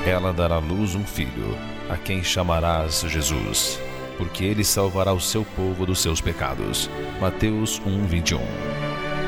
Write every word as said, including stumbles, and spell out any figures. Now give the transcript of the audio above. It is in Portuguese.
Ela dará à luz um filho, a quem chamarás Jesus, porque ele salvará o seu povo dos seus pecados. Mateus um, vinte e um.